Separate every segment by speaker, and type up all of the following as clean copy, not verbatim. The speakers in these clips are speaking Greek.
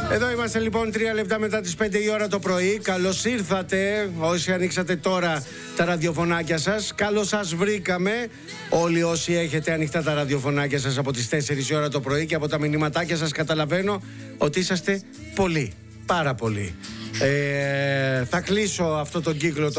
Speaker 1: Εδώ είμαστε λοιπόν 3 λεπτά μετά τις 5 η ώρα το πρωί. Καλώς ήρθατε όσοι ανοίξατε τώρα τα ραδιοφωνάκια σας. Καλώς σας βρήκαμε όλοι όσοι έχετε ανοιχτά τα ραδιοφωνάκια σας από τις 4 η ώρα το πρωί. Και από τα μηνυματάκια σας καταλαβαίνω ότι είσαστε πολλοί, πάρα πολλοί. Θα κλείσω αυτό τον κύκλο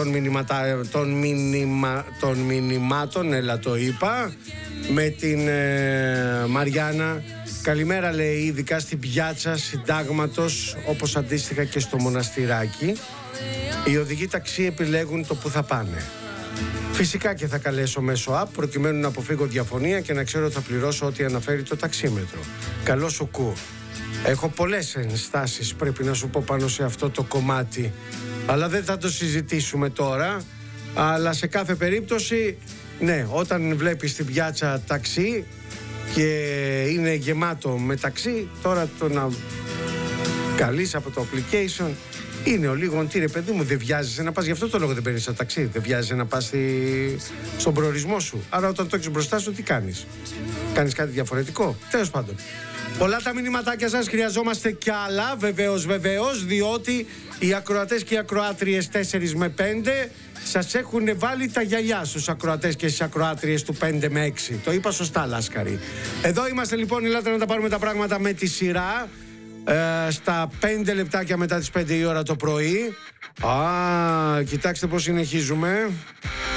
Speaker 1: των μηνυμάτων, έλα το είπα, με την Μαριάννα. Καλημέρα, λέει, ειδικά στην πιάτσα Συντάγματος, όπως αντίστοιχα και στο Μοναστηράκι. Οι οδηγοί ταξί επιλέγουν το που θα πάνε. Φυσικά και θα καλέσω μέσω app προκειμένου να αποφύγω διαφωνία και να ξέρω ότι θα πληρώσω ό,τι αναφέρει το ταξίμετρο. Καλό σου κου. Έχω πολλές ενστάσεις, πρέπει να σου πω, πάνω σε αυτό το κομμάτι, αλλά δεν θα το συζητήσουμε τώρα. Αλλά σε κάθε περίπτωση, ναι, όταν βλέπεις την πιάτσα ταξί και είναι γεμάτο με ταξί, τώρα το να καλείς από το application είναι ο λίγο, τι ρε παιδί μου, δεν βιάζεσαι να πας, γι' αυτό το λόγο δεν παίρνεις το ταξί, δεν βιάζεσαι να πας στον προορισμό σου. Άρα όταν το έχεις μπροστά σου, τι κάνεις? Κάνεις κάτι διαφορετικό? Τέλος πάντων, πολλά τα μηνυματάκια σας, χρειαζόμαστε κι άλλα, βεβαίως, διότι οι ακροατές και οι ακροάτριες 4 με 5 σας έχουν βάλει τα γυαλιά στους ακροατές και στις ακροάτριες του 5 με 6. Το είπα σωστά, Λάσκαρη. Εδώ είμαστε λοιπόν, ελάτε να τα πάρουμε τα πράγματα με τη σειρά. Στα 5 λεπτάκια μετά τις 5 η ώρα το πρωί. Κοιτάξτε πως συνεχίζουμε.